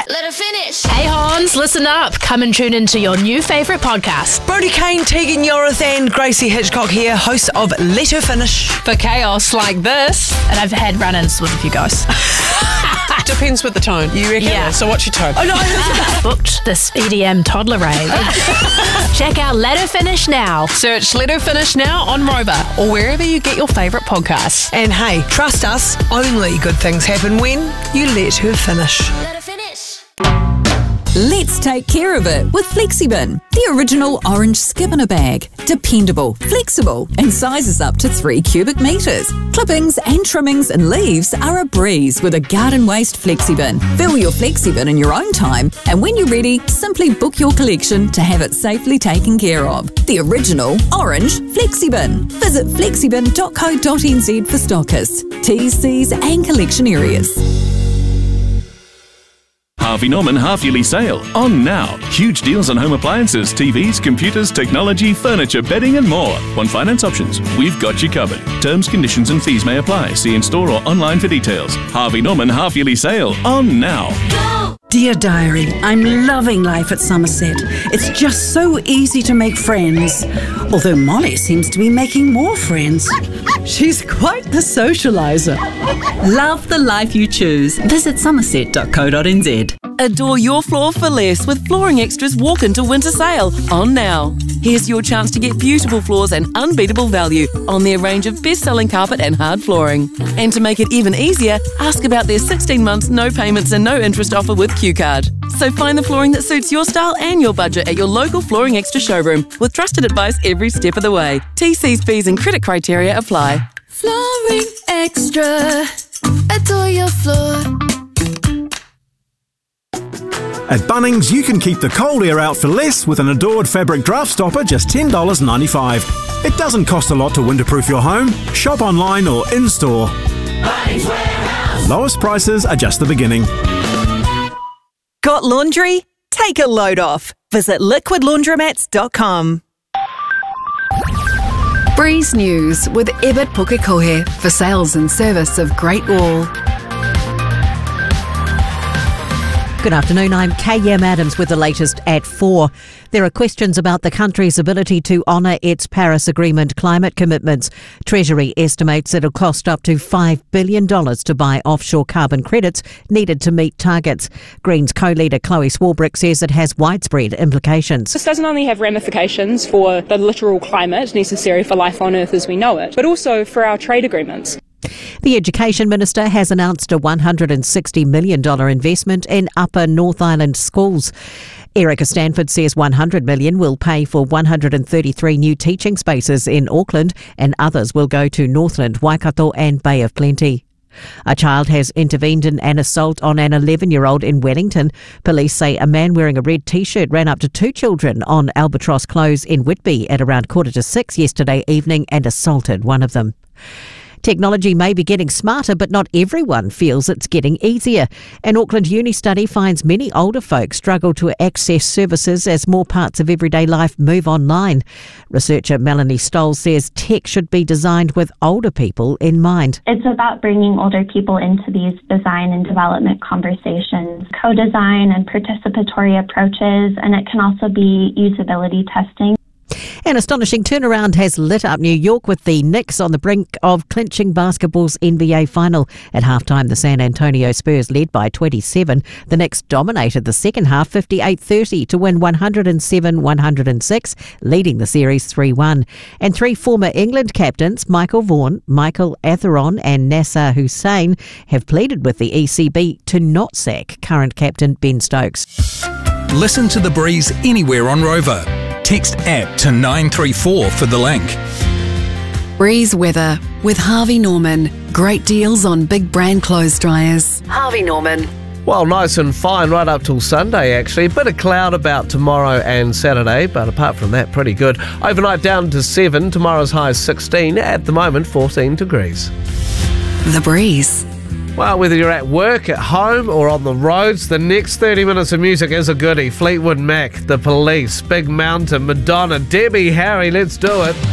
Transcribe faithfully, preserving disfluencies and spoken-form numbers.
Let her finish. Hey Hans, listen up. Come and tune into your new favourite podcast. Brodie Kane, Tegan Yorath and Gracie Hitchcock here, hosts of Let Her Finish. For chaos like this. And I've had run-ins with a few guys. Depends with the tone. You reckon? Yeah. So what's your tone? Oh no, booked this E D M toddler rave. Check out Let Her Finish now. Search Let Her Finish now on Rover or wherever you get your favourite podcasts. And hey, trust us, only good things happen when you let her finish. Let her finish. Let's take care of it with FlexiBin, the original orange skip in a bag. Dependable, flexible, and sizes up to three cubic metres. Clippings and trimmings and leaves are a breeze with a garden waste FlexiBin. Fill your FlexiBin in your own time, and when you're ready, simply book your collection to have it safely taken care of. The original orange FlexiBin. Visit flexibin dot co dot n z for stockists, T's, C's and collection areas. Harvey Norman half-yearly sale. On now. Huge deals on home appliances, T Vs, computers, technology, furniture, bedding and more. Want finance options? We've got you covered. Terms, conditions and fees may apply. See in store or online for details. Harvey Norman half-yearly sale. On now. Go! Dear Diary, I'm loving life at Somerset. It's just so easy to make friends. Although Molly seems to be making more friends. She's quite the socialiser. Love the life you choose. Visit somerset dot co dot n z. Adore your floor for less with Flooring Extra's Walk Into Winter Sale on now. Here's your chance to get beautiful floors and unbeatable value on their range of best-selling carpet and hard flooring. And to make it even easier, ask about their sixteen months no payments and no interest offer with Q Card. So find the flooring that suits your style and your budget at your local Flooring Extra showroom with trusted advice every step of the way. T Cs, fees and credit criteria apply. Flooring Extra. Adore your floor. At Bunnings, you can keep the cold air out for less with an Adored fabric draft stopper, just ten dollars ninety-five. It doesn't cost a lot to winterproof your home. Shop online or in-store. Bunnings Warehouse. Lowest prices are just the beginning. Got laundry? Take a load off. Visit liquid laundromats dot com. Breeze News with Ebert Pukekohe for sales and service of Great Wall. Good afternoon, I'm K M Adams with the latest at four. There are questions about the country's ability to honour its Paris Agreement climate commitments. Treasury estimates it'll cost up to five billion dollars to buy offshore carbon credits needed to meet targets. Greens co-leader Chloe Swarbrick says it has widespread implications. This doesn't only have ramifications for the literal climate necessary for life on Earth as we know it, but also for our trade agreements. The Education Minister has announced a one hundred sixty million dollars investment in Upper North Island schools. Erica Stanford says one hundred million dollars will pay for one hundred thirty-three new teaching spaces in Auckland and others will go to Northland, Waikato and Bay of Plenty. A child has intervened in an assault on an eleven-year-old in Wellington. Police say a man wearing a red T-shirt ran up to two children on Albatross Close in Whitby at around quarter to six yesterday evening and assaulted one of them. Technology may be getting smarter, but not everyone feels it's getting easier. An Auckland Uni study finds many older folk struggle to access services as more parts of everyday life move online. Researcher Melanie Stoll says tech should be designed with older people in mind. It's about bringing older people into these design and development conversations, co-design and participatory approaches, and it can also be usability testing. An astonishing turnaround has lit up New York with the Knicks on the brink of clinching basketball's N B A final. At halftime, the San Antonio Spurs led by twenty-seven. The Knicks dominated the second half fifty-eight thirty to win one oh seven one oh six, leading the series three one. And three former England captains, Michael Vaughan, Michael Atheron and Nasser Hussain, have pleaded with the E C B to not sack current captain Ben Stokes. Listen to The Breeze anywhere on Rover. Text app to nine three four for the link. Breeze weather with Harvey Norman. Great deals on big brand clothes dryers. Harvey Norman. Well, nice and fine right up till Sunday, actually. A bit of cloud about tomorrow and Saturday, but apart from that, pretty good. Overnight down to seven, tomorrow's high is sixteen, at the moment fourteen degrees. The Breeze. Well, whether you're at work, at home or on the roads, the next thirty minutes of music is a goodie. Fleetwood Mac, The Police, Big Mountain, Madonna, Debbie Harry, let's do it.